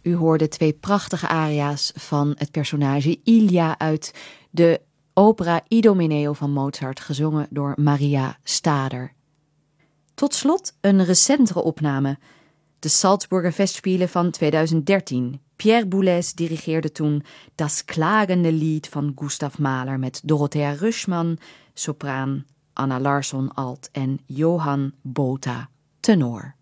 U hoorde 2 prachtige aria's van het personage Ilia uit de opera Idomeneo van Mozart, gezongen door Maria Stader. Tot slot een recentere opname. De Salzburger Festspielen van 2013. Pierre Boulez dirigeerde toen Das klagende Lied van Gustav Mahler met Dorothea Rüschmann, sopraan, Anna Larsson alt en Johan Botha, tenor.